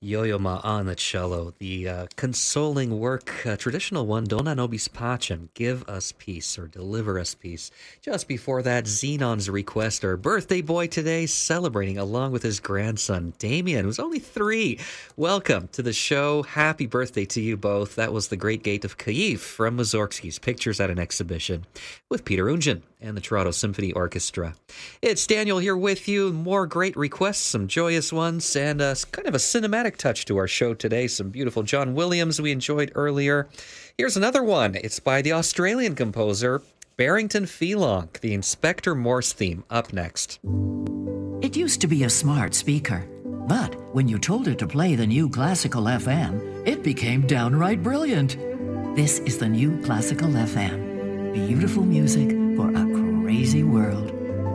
Yo-Yo Ma on the cello, the consoling work, traditional one, Dona nobis pacem, give us peace or deliver us peace. Just before that, Xenon's Request, our birthday boy today, celebrating along with his grandson, Damien, who's only 3. Welcome to the show. Happy birthday to you both. That was The Great Gate of Kyiv from Mussorgsky's Pictures at an Exhibition with Peter Unjin and the Toronto Symphony Orchestra. It's Daniel here with you. More great requests, some joyous ones, and kind of a cinematic touch to our show today. Some beautiful John Williams we enjoyed earlier. Here's another one. It's by the Australian composer Barrington Phelank, the Inspector Morse theme, up next. It used to be a smart speaker, but when you told it to play the new Classical FM, it became downright brilliant. This is the new Classical FM. Beautiful music for a crazy world.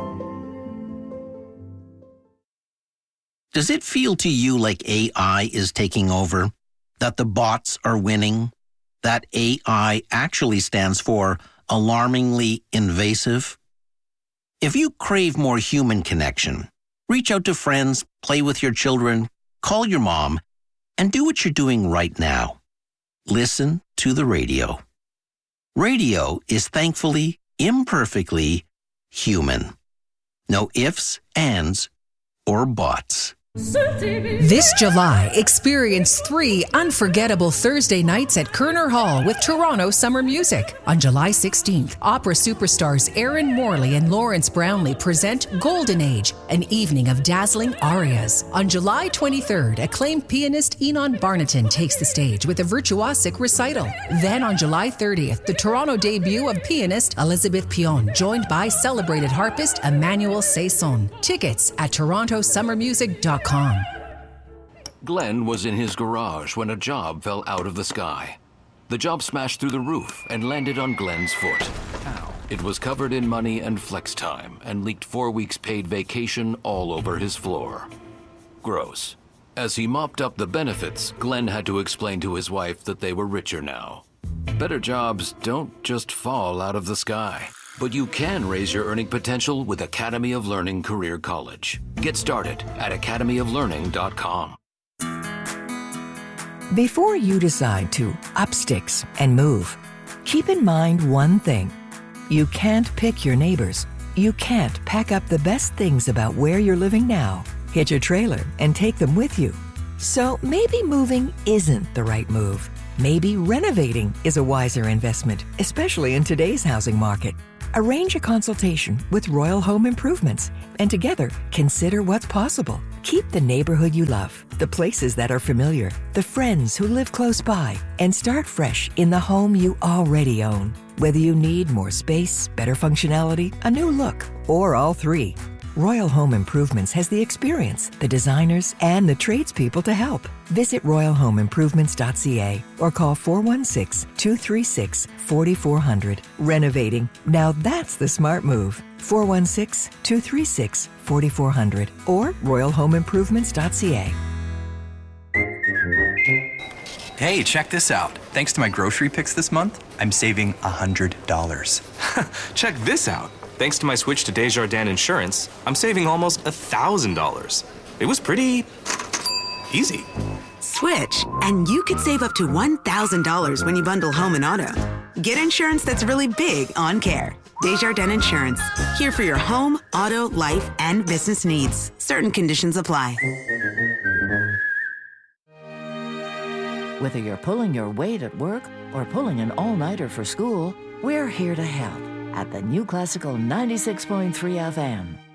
Does it feel to you like AI is taking over? That the bots are winning? That AI actually stands for alarmingly invasive? If you crave more human connection, reach out to friends, play with your children, call your mom, and do what you're doing right now. Listen to the radio. Radio is thankfully, imperfectly human. No ifs, ands, or buts. This July, experience 3 unforgettable Thursday nights at Kerner Hall with Toronto Summer Music. On July 16th, opera superstars Aaron Morley and Lawrence Brownlee present Golden Age, an evening of dazzling arias. On July 23rd, acclaimed pianist Enon Barnaton takes the stage with a virtuosic recital. Then on July 30th, the Toronto debut of pianist Elizabeth Pion, joined by celebrated harpist Emmanuel Saison. Tickets at torontosummermusic.com. Glenn was in his garage when a job fell out of the sky. The job smashed through the roof and landed on Glenn's foot. Ow. It was covered in money and flex time and leaked 4 weeks paid vacation all over his floor. Gross. As he mopped up the benefits, Glenn had to explain to his wife that they were richer now. Better jobs don't just fall out of the sky. But you can raise your earning potential with Academy of Learning Career College. Get started at academyoflearning.com. Before you decide to up sticks and move, keep in mind one thing. You can't pick your neighbors. You can't pack up the best things about where you're living now, hitch a trailer, and take them with you. So maybe moving isn't the right move. Maybe renovating is a wiser investment, especially in today's housing market. Arrange a consultation with Royal Home Improvements and together consider what's possible. Keep the neighborhood you love, the places that are familiar, the friends who live close by, and start fresh in the home you already own. Whether you need more space, better functionality, a new look, or all three, Royal Home Improvements has the experience, the designers, and the tradespeople to help. Visit royalhomeimprovements.ca or call 416-236-4400. Renovating. Now that's the smart move. 416-236-4400 or royalhomeimprovements.ca. Hey, check this out. Thanks to my grocery picks this month, I'm saving $100. Check this out. Thanks to my switch to Desjardins Insurance, I'm saving almost $1,000. It was pretty easy. Switch, and you could save up to $1,000 when you bundle home and auto. Get insurance that's really big on care. Desjardins Insurance, here for your home, auto, life, and business needs. Certain conditions apply. Whether you're pulling your weight at work or pulling an all-nighter for school, we're here to help at the new Classical 96.3 FM.